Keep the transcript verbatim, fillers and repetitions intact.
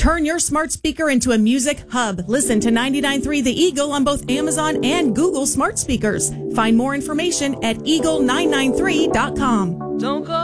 Turn your smart speaker into a music hub. Listen to ninety-nine point three The Eagle on both Amazon and Google smart speakers. Find more information at eagle nine nine three dot com. Don't go